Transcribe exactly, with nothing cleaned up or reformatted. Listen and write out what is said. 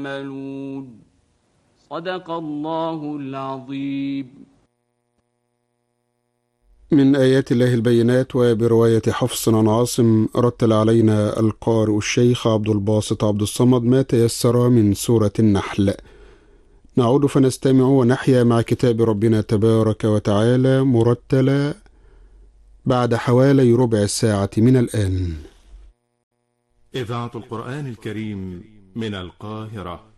يعملون. صدق الله العظيم. من آيات الله البينات. وبرواية حفص عن عاصم رتل علينا القارئ الشيخ عبد الباسط عبد الصمد ما تيسر من سورة النحل. نعود فنستمع ونحيا مع كتاب ربنا تبارك وتعالى مرتلا بعد حوالي ربع ساعة من الآن. إذاعة القرآن الكريم من القاهرة.